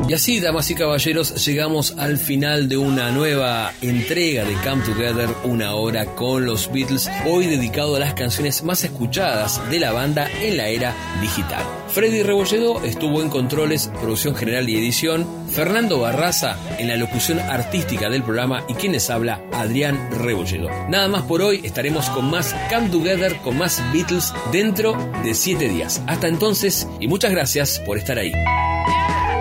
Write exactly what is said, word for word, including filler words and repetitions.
Y así, damas y caballeros, llegamos al final de una nueva entrega de Come Together, una hora con los Beatles, hoy dedicado a las canciones más escuchadas de la banda en la era digital. Freddy Rebolledo estuvo en controles, producción general y edición, Fernando Barraza en la locución artística del programa y quien les habla, Adrián Rebolledo. Nada más por hoy, estaremos con más Come Together, con más Beatles dentro de siete días. Hasta entonces y muchas gracias por estar ahí.